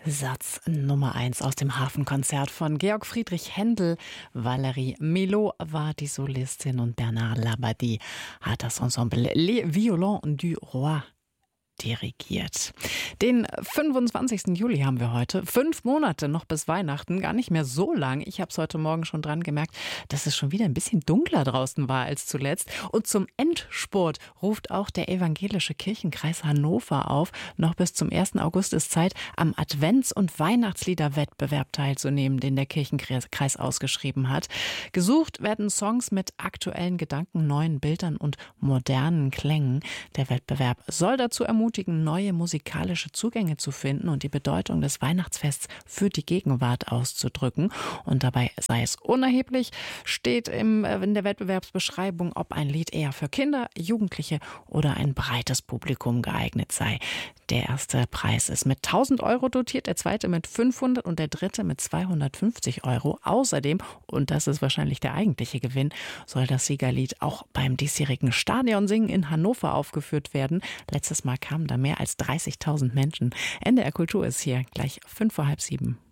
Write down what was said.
Satz Nummer 1 aus dem Hafenkonzert von Georg Friedrich Händel. Valérie Mélot war die Solistin und Bernard Labadie hat das Ensemble Les Violons du Roi dirigiert. Den 25. Juli haben wir heute. 5 Monate noch bis Weihnachten, gar nicht mehr so lang. Ich habe es heute Morgen schon dran gemerkt, dass es schon wieder ein bisschen dunkler draußen war als zuletzt. Und zum Endspurt ruft auch der Evangelische Kirchenkreis Hannover auf, noch bis zum 1. August ist Zeit, am Advents- und Weihnachtsliederwettbewerb teilzunehmen, den der Kirchenkreis ausgeschrieben hat. Gesucht werden Songs mit aktuellen Gedanken, neuen Bildern und modernen Klängen. Der Wettbewerb soll dazu ermutigen, neue musikalische Zugänge zu finden und die Bedeutung des Weihnachtsfests für die Gegenwart auszudrücken. Und dabei sei es unerheblich, steht in der Wettbewerbsbeschreibung, ob ein Lied eher für Kinder, Jugendliche oder ein breites Publikum geeignet sei. Der erste Preis ist mit 1.000 Euro dotiert, der zweite mit 500 und der dritte mit 250 Euro. Außerdem, und das ist wahrscheinlich der eigentliche Gewinn, soll das Siegerlied auch beim diesjährigen Stadionsingen in Hannover aufgeführt werden. Letztes Mal kamen da mehr als 30.000 Menschen. NDR Kultur ist hier gleich 6:05.